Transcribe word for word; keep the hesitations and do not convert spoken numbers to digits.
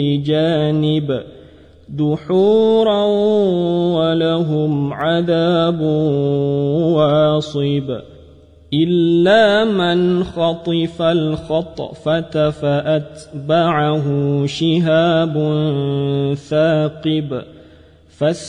جانب دحورا ولهم عذاب واصب إلا من خطف الخطفة فأتبعه شهاب ثاقب